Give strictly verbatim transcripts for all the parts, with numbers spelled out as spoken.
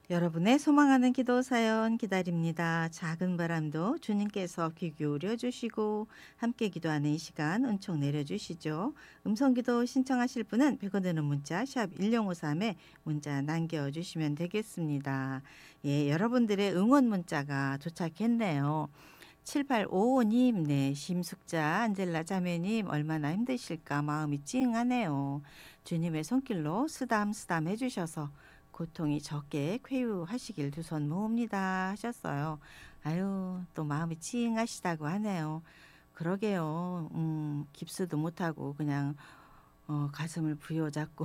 여러분의 소망하는 기도 사연 기다립니다. 작은 바람도 주님께서 귀 기울여 주시고 함께 기도하는 이 시간 은총 내려주시죠. 음성기도 신청하실 분은 백 원 드는 문자 샵 일공오삼에 문자 남겨주시면 되겠습니다. 예, 여러분들의 응원 문자가 도착했네요. 칠팔오오님, 네, 심숙자 안젤라 자매님 얼마나 힘드실까 마음이 찡하네요. 주님의 손길로 쓰담쓰담 해주셔서 고통이 적게 쾌유하시길 두 손 모읍니다 하셨어요. 아유, 또 마음이 찡하시다고 하네요. 그러게요. 음, 깁스도 못하고 그냥 어, 가슴을 부여잡고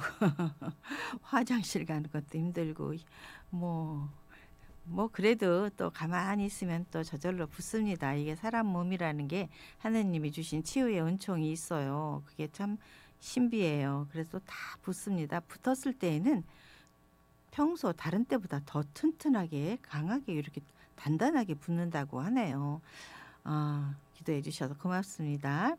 화장실 가는 것도 힘들고 뭐 뭐 그래도 또 가만히 있으면 또 저절로 붓습니다. 이게 사람 몸이라는 게 하느님이 주신 치유의 은총이 있어요. 그게 참 신비해요. 그래서 다 붓습니다. 붙었을 때에는 평소 다른 때보다 더 튼튼하게 강하게 이렇게 단단하게 붙는다고 하네요. 아, 기도해 주셔서 고맙습니다.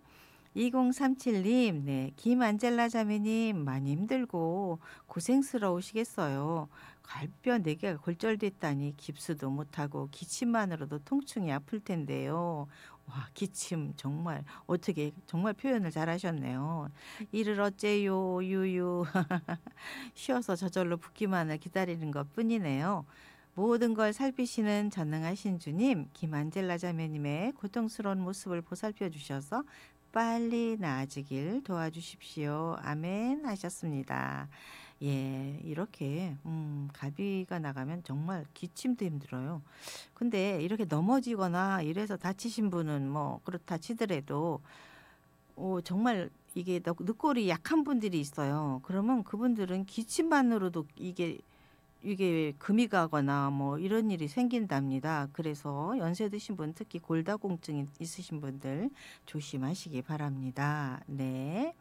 이공삼칠님, 네, 김안젤라 자매님 많이 힘들고 고생스러우시겠어요. 갈뼈 네 개가 골절됐다니 깁스도 못하고 기침만으로도 통증이 아플 텐데요. 와, 기침 정말 어떻게 정말 표현을 잘하셨네요. 이를 어째요, 유유. 쉬어서 저절로 붓기만을 기다리는 것뿐이네요. 모든 걸 살피시는 전능하신 주님, 김안젤라 자매님의 고통스러운 모습을 보살펴 주셔서 빨리 나아지길 도와주십시오. 아멘 하셨습니다. 예, 이렇게 음, 가비가 나가면 정말 기침도 힘들어요. 근데 이렇게 넘어지거나 이래서 다치신 분은 뭐 그렇다 치더라도 어, 정말 이게 너- 늑골이 약한 분들이 있어요. 그러면 그분들은 기침만으로도 이게 이게 금이 가거나 뭐 이런 일이 생긴답니다. 그래서 연세 드신 분 특히 골다공증 있으신 분들 조심하시기 바랍니다. 네.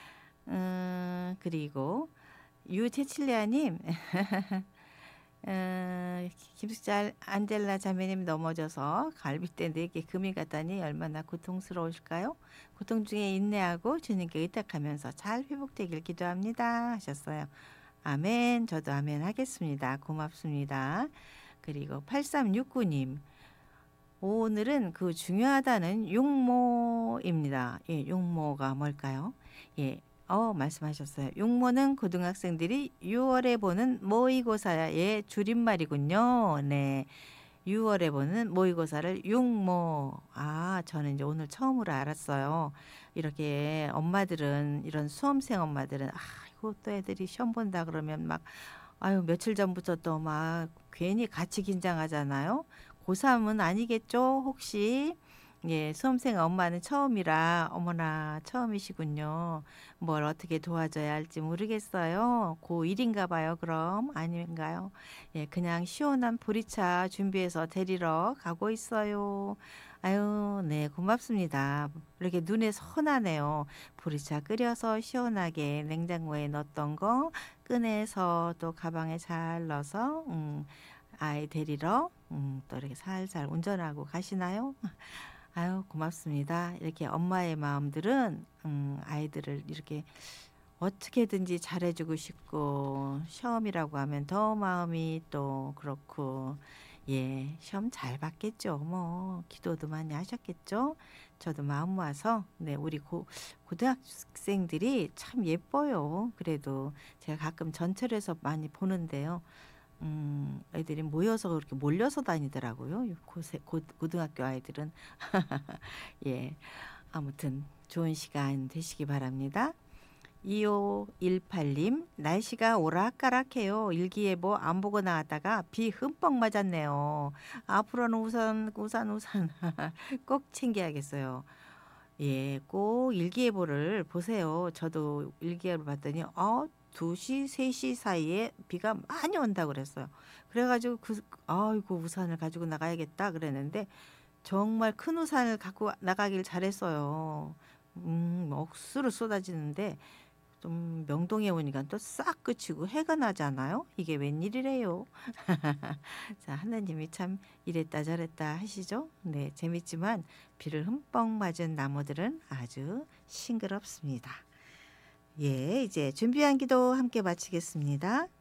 음, 그리고 유체칠리아님, 어, 김숙자 안젤라 자매님 넘어져서 갈비뼈 네 개 금이 갔다니 얼마나 고통스러우실까요? 고통 중에 인내하고 주님께 의탁하면서 잘 회복되길 기도합니다 하셨어요. 아멘. 저도 아멘 하겠습니다. 고맙습니다. 그리고 팔삼육구님. 오늘은 그 중요하다는 육모입니다. 예, 육모가 뭘까요? 예, 어, 말씀하셨어요. 육모는 고등학생들이 유월에 보는 모의고사의 줄임말이군요. 네. 유월에 보는 모의고사를 육모. 아, 저는 이제 오늘 처음으로 알았어요. 이렇게 엄마들은, 이런 수험생 엄마들은, 아, 이거 또 애들이 시험 본다 그러면 막, 아유, 며칠 전부터 또 막 괜히 같이 긴장하잖아요. 고삼은 아니겠죠? 혹시? 예, 수험생 엄마는 처음이라, 어머나, 처음이시군요. 뭘 어떻게 도와줘야 할지 모르겠어요. 고일인가 봐요, 그럼. 아닌가요? 예, 그냥 시원한 보리차 준비해서 데리러 가고 있어요. 아유, 네, 고맙습니다. 이렇게 눈에 선하네요. 보리차 끓여서 시원하게 냉장고에 넣었던 거 꺼내서 또 가방에 잘 넣어서 음, 아이 데리러 음, 또 이렇게 살살 운전하고 가시나요? 아유, 고맙습니다. 이렇게 엄마의 마음들은 음, 아이들을 이렇게 어떻게든지 잘해주고 싶고 시험이라고 하면 더 마음이 또 그렇고 예, 시험 잘 봤겠죠. 뭐 기도도 많이 하셨겠죠. 저도 마음 모아서 네, 우리 고, 고등학생들이 참 예뻐요. 그래도 제가 가끔 전철에서 많이 보는데요. 음, 애들이 모여서 그렇게 몰려서 다니더라고요. 고세, 고, 고등학교 아이들은. 예, 아무튼 좋은 시간 되시기 바랍니다. 이오일팔님, 날씨가 오락가락해요. 일기예보 안 보고 나왔다가 비 흠뻑 맞았네요. 앞으로는 우산, 우산, 우산 꼭 챙겨야겠어요. 예, 꼭 일기예보를 보세요. 저도 일기예보 봤더니 어, 두 시, 세 시 사이에 비가 많이 온다고 그랬어요. 그래가지고 그, 아이고 우산을 가지고 나가야겠다 그랬는데 정말 큰 우산을 갖고 나가길 잘했어요. 음, 억수로 쏟아지는데 좀 명동에 오니까 또 싹 그치고 해가 나잖아요. 이게 웬일이래요. 자, 하나님이 참 이랬다 저랬다 하시죠. 네, 재밌지만 비를 흠뻑 맞은 나무들은 아주 싱그럽습니다. 예, 이제 준비한 기도 함께 마치겠습니다.